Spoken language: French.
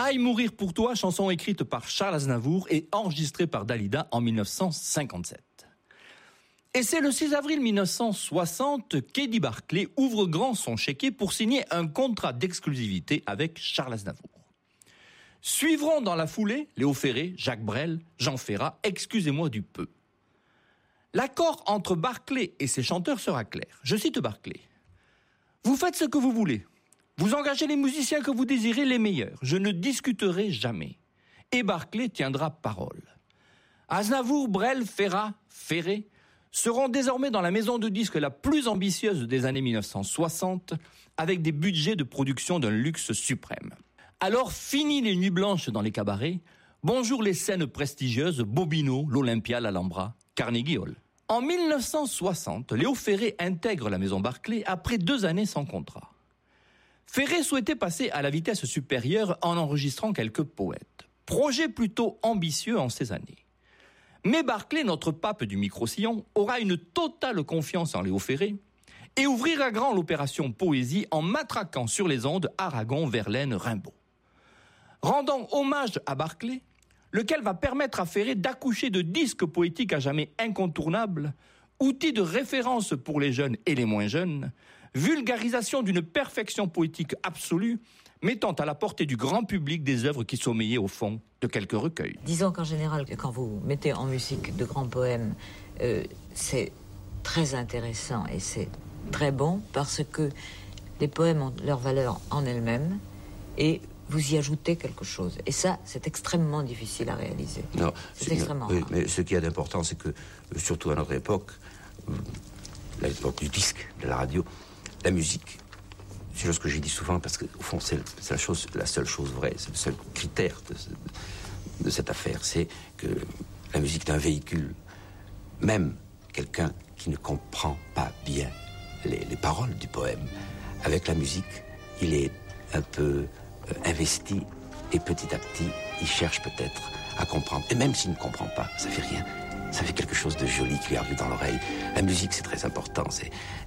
Aïe mourir pour toi, chanson écrite par Charles Aznavour et enregistrée par Dalida en 1957. Et c'est le 6 avril 1960 qu'Eddie Barclay ouvre grand son chéquier pour signer un contrat d'exclusivité avec Charles Aznavour. Suivront dans la foulée Léo Ferré, Jacques Brel, Jean Ferrat, excusez-moi du peu. L'accord entre Barclay et ses chanteurs sera clair. Je cite Barclay. « Vous faites ce que vous voulez. Vous engagez les musiciens que vous désirez, les meilleurs. Je ne discuterai jamais. » Et Barclay tiendra parole. Aznavour, Brel, Ferrat, Ferré seront désormais dans la maison de disques la plus ambitieuse des années 1960, avec des budgets de production d'un luxe suprême. Alors, fini les nuits blanches dans les cabarets, bonjour les scènes prestigieuses, Bobino, l'Olympia, l'Alhambra, Carnegie Hall. En 1960, Léo Ferré intègre la maison Barclay après 2 années sans contrat. Ferré souhaitait passer à la vitesse supérieure en enregistrant quelques poètes. Projet plutôt ambitieux en ces années. Mais Barclay, notre pape du micro-sillon, aura une totale confiance en Léo Ferré et ouvrira grand l'opération Poésie en matraquant sur les ondes Aragon, Verlaine, Rimbaud. Rendant hommage à Barclay, lequel va permettre à Ferré d'accoucher de disques poétiques à jamais incontournables, outils de référence pour les jeunes et les moins jeunes, vulgarisation d'une perfection poétique absolue, mettant à la portée du grand public des œuvres qui sommeillaient au fond de quelques recueils. Disons qu'en général, quand vous mettez en musique de grands poèmes, c'est très intéressant et c'est très bon parce que les poèmes ont leur valeur en elles-mêmes et vous y ajoutez quelque chose. Et ça, c'est extrêmement difficile à réaliser. Non, c'est extrêmement oui, rare. mais ce qui est d'important, c'est que, surtout à notre époque, l'époque du disque, de la radio, la musique, c'est chose que j'ai dit souvent, parce qu'au fond, c'est la seule chose vraie, c'est le seul critère de cette affaire, c'est que la musique est un véhicule. Même quelqu'un qui ne comprend pas bien les paroles du poème, avec la musique, il est un peu investi, et petit à petit, il cherche peut-être à comprendre. Et même s'il ne comprend pas, ça fait rien. Ça fait quelque chose de joli qui lui arrive dans l'oreille. La musique, c'est très important.